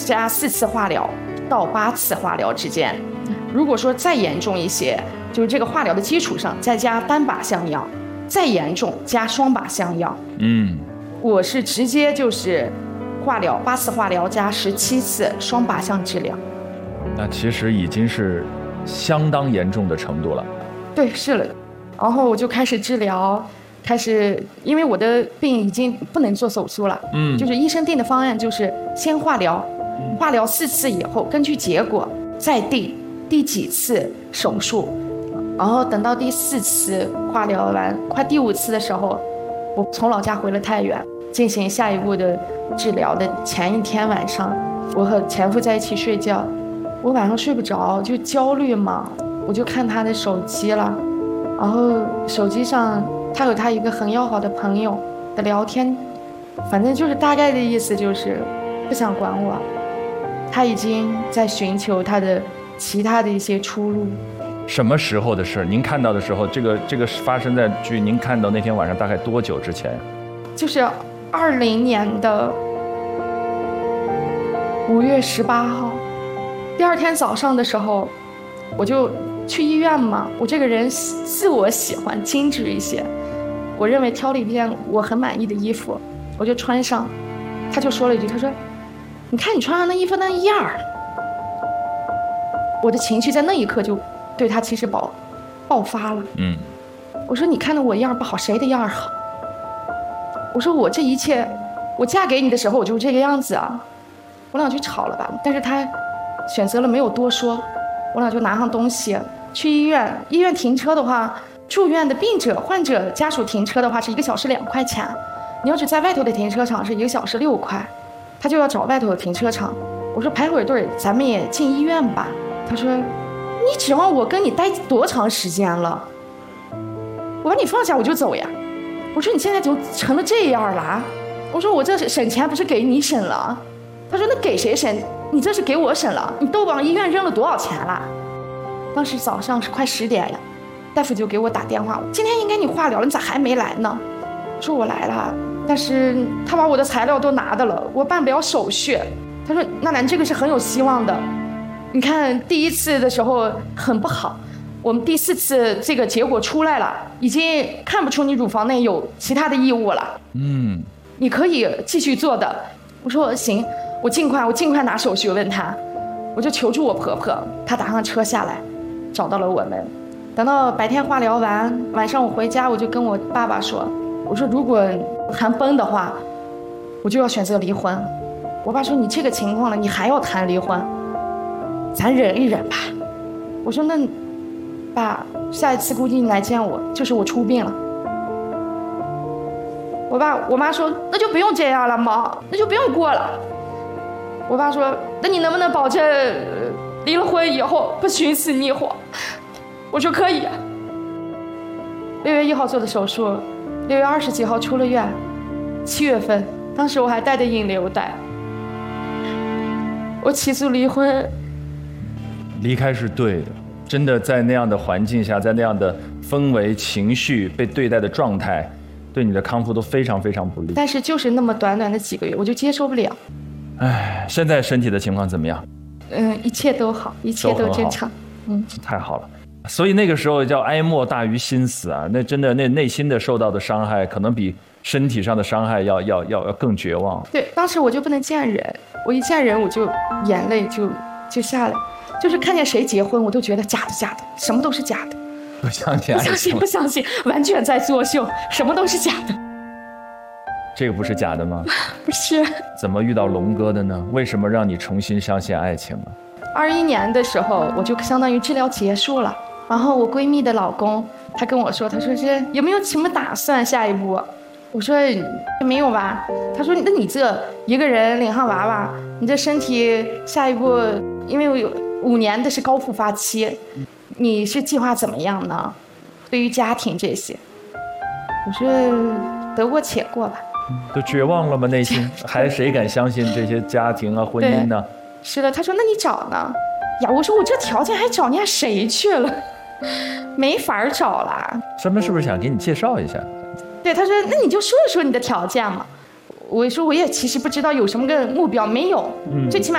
加4次化疗到8次化疗之间。如果说再严重一些，就是这个化疗的基础上再加单靶向药，再严重加双靶向药。我是直接就是化疗8次化疗加17次双靶向治疗。 那其实已经是相当严重的程度了。 对，是了。然后我就开始治疗，因为我的病已经不能做手术了，就是医生定的方案就是先化疗，化疗4次以后，根据结果再定第几次手术。然后等到第4次化疗完，快第5次的时候，我从老家回了太原，进行下一步的治疗的前一天晚上，我和前夫在一起睡觉，我晚上睡不着，就焦虑嘛，我就看他的手机了，然后手机上他有他一个很要好的朋友的聊天，反正就是大概的意思就是不想管我，他已经在寻求他的其他的一些出路。 什么时候的事？您看到的时候，这个发生在距您看到那天晚上大概多久之前？ 就是20年的5月18号，第2天早上的时候，我就去医院嘛。我这个人自我喜欢精致一些，我认为挑了一件我很满意的衣服，我就穿上。他就说了一句，他说：“你看你穿上那衣服那样儿。”我的情绪在那一刻就对他其实爆发了。我说：“你看的我样不好，谁的样好？”我说：“我这一切，我嫁给你的时候我就这个样子啊。”我俩就吵了吧，但是他选择了没有多说。我俩就拿上东西去医院。医院停车的话，住院的病者、患者家属停车的话是1个小时2块钱，你要是在外头的停车场是1个小时6块，他就要找外头的停车场。我说排会队，咱们也进医院吧。他说：“你指望我跟你待多长时间了？我把你放下我就走呀。”我说：“你现在就成了这样了啊？”我说：“我这省钱不是给你省了？”他说：“那给谁省？你这是给我省了。你都往医院扔了多少钱了？”当时早上是快10点呀，大夫就给我打电话：“今天应该你化疗了，你咋还没来呢？”我说：“我来了，但是他把我的材料都拿的了，我办不了手续。”他说：“那咱这个是很有希望的。你看第1次的时候很不好，我们第4次这个结果出来了，已经看不出你乳房内有其他的异物了。你可以继续做的。”我说：“行，我尽快拿手续。”问他，我就求助我婆婆，她打上车下来，找到了我们。等到白天化疗完，晚上我回家，我就跟我爸爸说：“我说如果谈崩的话，我就要选择离婚。”我爸说：“你这个情况了，你还要谈离婚？咱忍一忍吧。”我说：“那爸，下一次估计你来见我，就是我出殡了。”我妈说：“那就不用这样了嘛，那就不用过了。”我爸说：“那你能不能保证离了婚以后不寻死觅活？”我说：“可以。”6月1号做的手术，6月20几号出了院，7月份，当时我还带着引流带，我起诉离婚。 离开是对的，真的在那样的环境下，在那样的氛围、情绪被对待的状态，对你的康复都非常非常不利。 但是就是那么短短的几个月，我就接受不了。 现在身体的情况怎么样？ 一切都好，一切都正常。 太好了。所以那个时候叫哀莫大于心死啊，那真的那内心的受到的伤害，可能比身体上的伤害要更绝望。 对，当时我就不能见人，我一见人我就眼泪就下来，就是看见谁结婚我都觉得假的，什么都是假的。 不相信， 不相信，完全在作秀，什么都是假的。 这个不是假的吗？ 不是。 怎么遇到龙哥的呢？为什么让你重新相信爱情呢 ？21年的时候，我就相当于治疗结束了。然后我闺蜜的老公，他跟我说，他说是有没有什么打算下一步？我说没有吧。他说那你这一个人领上娃娃，你这身体下一步，因为我有5年的是高复发期，你是计划怎么样呢？对于家庭这些，我说得过且过吧。 都绝望了吗？内心还谁敢相信这些家庭啊、婚姻呢？ 是的，他说那你找呢？呀，我说我这条件还找人家谁去了？没法找了。 他们是不是想给你介绍一下？ 对，他说那你就说一说你的条件嘛。我说我也其实不知道有什么个目标，没有，最起码